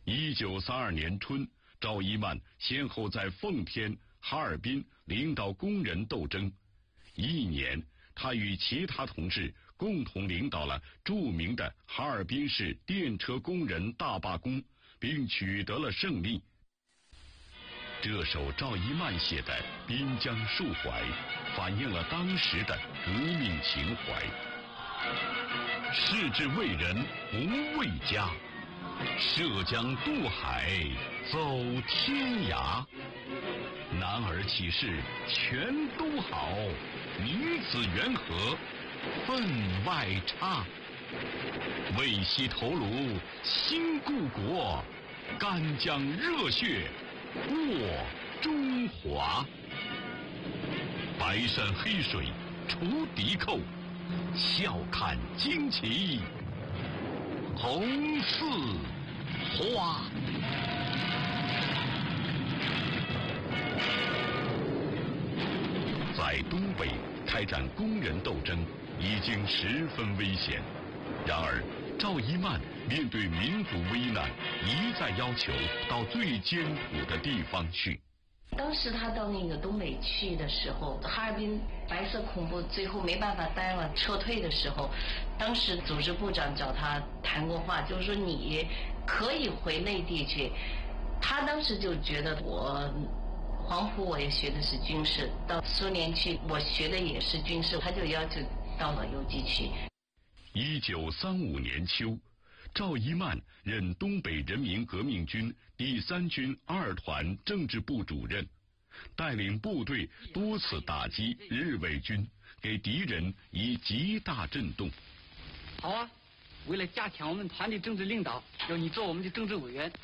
1932年春，赵一曼先后在奉天、哈尔滨领导工人斗争。1年，他与其他同志共同领导了著名的哈尔滨市电车工人大罢工，并取得了胜利。这首赵一曼写的《滨江述怀》，反映了当时的革命情怀。士之为人，不为家，涉江渡海，走天涯。男儿启事全都好，女子缘何分外差。为惜头颅兴故国，干将热血过中华。白山黑水除敌寇，笑看旌旗红似花。在东北开展工人斗争已经十分危险，然而赵一曼面对民族危难，一再要求到最艰苦的地方去。 当时他到那个东北去的时候，哈尔滨白色恐怖最后没办法待了，撤退的时候，当时组织部长找他谈过话，就是说你可以回内地去。他当时就觉得黄埔我也学的是军事，到苏联去我学的也是军事，他就要求到了游击去。 1935年秋，赵一曼任东北人民革命军第3军2团政治部主任，带领部队多次打击日伪军，给敌人以极大震动。 好啊，为了加强我们团的政治领导，要你做我们的政治委员。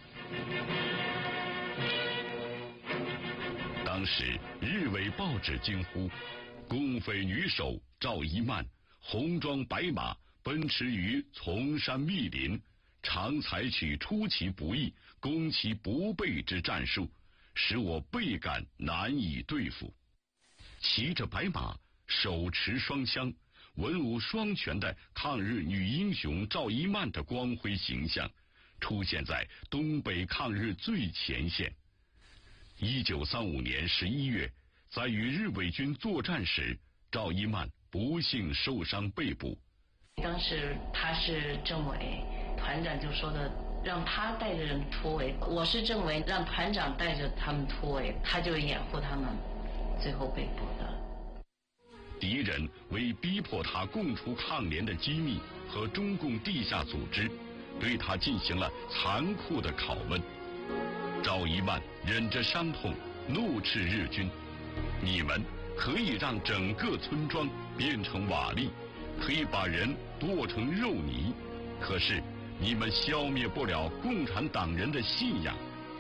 当时日伪报纸惊呼：共匪女首赵一曼红装白马奔驰于丛山密林，常采取出其不意攻其不备之战术，使我倍感难以对付。骑着白马，手持双枪，文武双全的抗日女英雄赵一曼的光辉形象出现在东北抗日最前线。1935年11月，在与日伪军作战时，赵一曼不幸受伤被捕。 当时他是政委，团长就说的让他带着人突围，我是政委，让团长带着他们突围，他就掩护他们，最后被捕的。 敌人为逼迫他供出抗联的机密和中共地下组织，对他进行了残酷的拷问。赵一曼忍着伤痛，怒斥日军：你们可以让整个村庄变成瓦砾，可以把人剁成肉泥，可是你们消灭不了共产党人的信仰。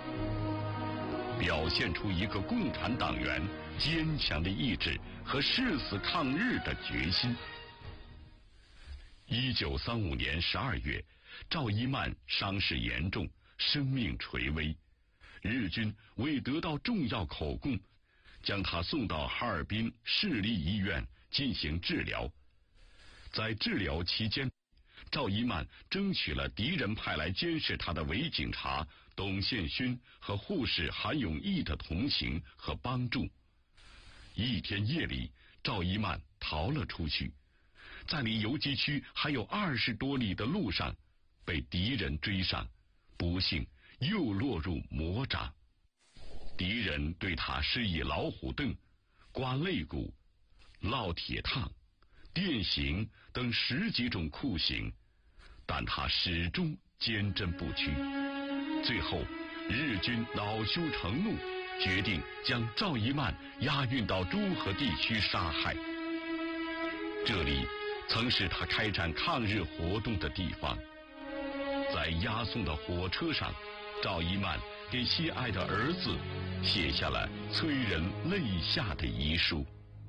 表现出一个共产党员坚强的意志和誓死抗日的决心。1935年12月，赵一曼伤势严重，生命垂危。日军为得到重要口供，将他送到哈尔滨市立医院进行治疗。在治疗期间，赵一曼争取了敌人派来监视他的伪警察董宪勋和护士韩永义的同情和帮助。一天夜里，赵一曼逃了出去，在离游击区还有20多里的路上，被敌人追上，不幸又落入魔掌。敌人对他施以老虎凳、刮肋骨、烙铁烫、电刑等10几种酷刑，但他始终坚贞不屈。最后，日军恼羞成怒，决定将赵一曼押运到诸河地区杀害。这里曾是他开展抗日活动的地方。在押送的火车上，赵一曼给心爱的儿子写下了催人泪下的遗书。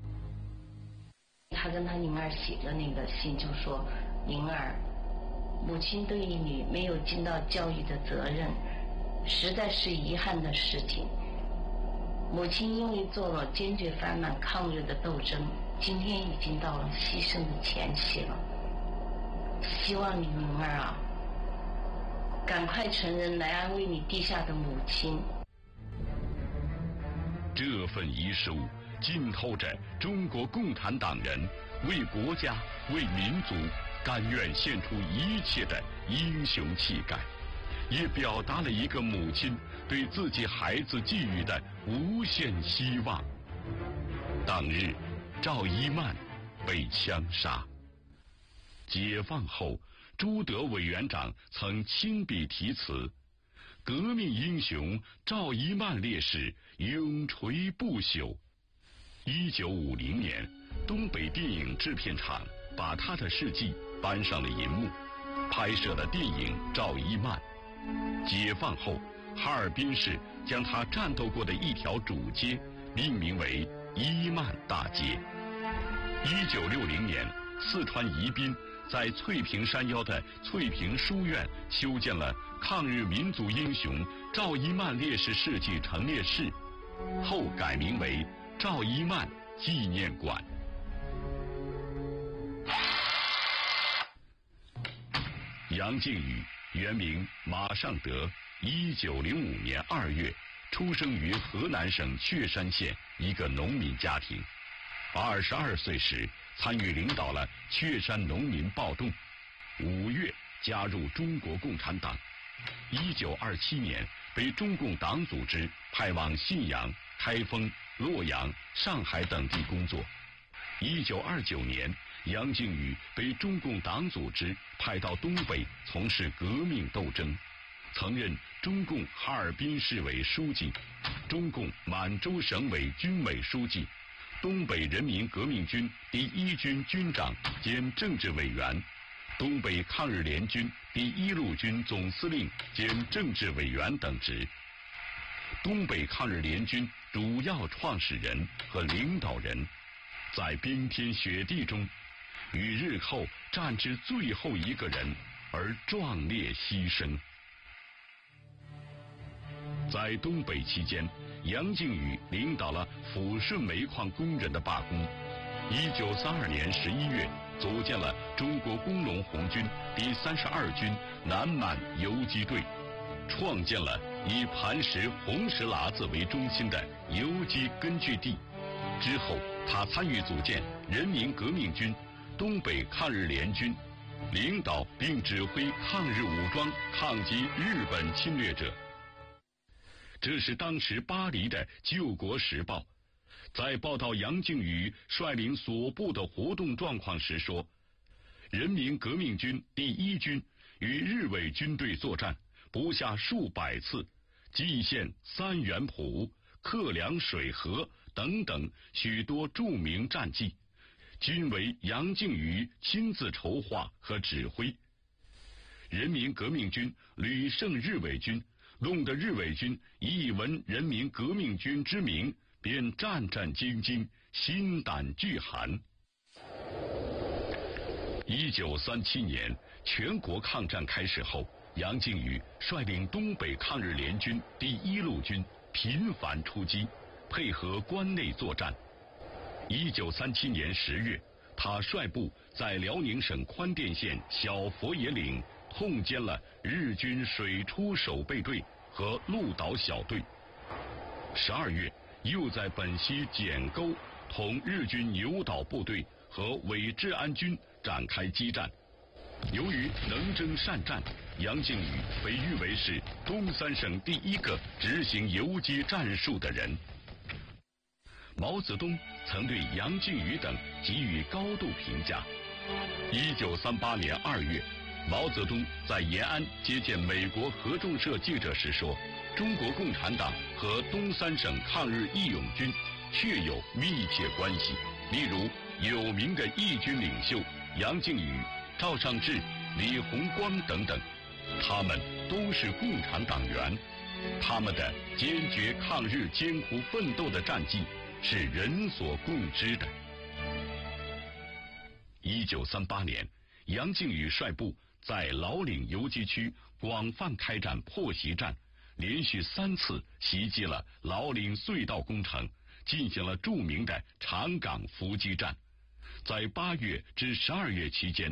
他跟他宁儿写的那个信就说：宁儿，母亲对于你没有尽到教育的责任，实在是遗憾的事情。母亲因为做了坚决反满抗日的斗争，今天已经到了牺牲的前夕了。希望你宁儿啊， 赶快成人来安慰你地下的母亲。 这份遗书浸透着中国共产党人为国家、为民族甘愿献出一切的英雄气概，也表达了一个母亲对自己孩子寄予的无限希望。当日，赵一曼被枪杀。解放后，朱德委员长曾亲笔题词：“革命英雄赵一曼烈士永垂不朽。”1950年，东北电影制片厂把他的事迹搬上了银幕，拍摄了电影《赵一曼》。解放后，哈尔滨市将他战斗过的一条主街命名为一曼大街。1960年，四川宜宾在翠屏山腰的翠屏书院修建了抗日民族英雄赵一曼烈士事迹陈列室，后改名为赵一曼纪念馆。杨靖宇原名马尚德，1905年2月出生于河南省确山县一个农民家庭。22岁时参与领导了确山农民暴动，5月加入中国共产党。1927年被中共党组织派往信阳、开封、洛阳、上海等地工作。1929年，杨靖宇被中共党组织派到东北从事革命斗争，曾任中共哈尔滨市委书记、中共满洲省委军委书记、东北人民革命军第1军军长兼政治委员、东北抗日联军第1路军总司令兼政治委员等职。东北抗日联军主要创始人和领导人，在冰天雪地中与日后战至最后一个人而壮烈牺牲。在东北期间，杨靖宇领导了抚顺煤矿工人的罢工。1932年11月，组建了中国工农红军第32军南满游击队，创建了以磐石红石喇子为中心的游击根据地。之后，他参与组建人民革命军东北抗日联军，领导并指挥抗日武装抗击日本侵略者。这是当时巴黎的《救国时报》在报道杨靖宇率领所部的活动状况时说，人民革命军第1军与日伪军队作战不下数百次，蓟县、三元浦、克良水河等等许多著名战绩，均为杨靖宇亲自筹划和指挥。人民革命军屡胜日伪军，弄得日伪军一闻人民革命军之名，便战战兢兢，心胆俱寒。1937年，全国抗战开始后，杨靖宇率领东北抗日联军第1路军频繁出击，配合关内作战。1937年10月，他率部在辽宁省宽甸县小佛爷岭痛歼了日军水出守备队和鹿岛小队。12月，又在本溪简沟同日军牛岛部队和伪治安军展开激战。由于能征善战，杨靖宇被誉为是东三省第1个执行游击战术的人。毛泽东曾对杨靖宇等给予高度评价。1938年2月，毛泽东在延安接见美国合众社记者时说，中国共产党和东三省抗日义勇军确有密切关系，例如有名的义军领袖杨靖宇、赵尚志、李鸿光等等，他们都是共产党员，他们的坚决抗日艰苦奋斗的战绩是人所共知的。1938年，杨靖宇率部在老岭游击区广泛开展破袭战，连续3次袭击了老岭隧道工程，进行了著名的长岗伏击战。在8月至12月期间，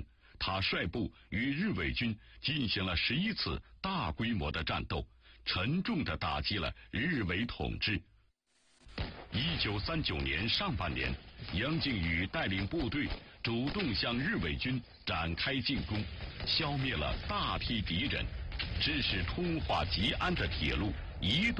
他率部与日伪军进行了11次大规模的战斗，沉重地打击了日伪统治。1939年上半年，杨靖宇带领部队主动向日伪军展开进攻，消灭了大批敌人，致使通化吉安的铁路一度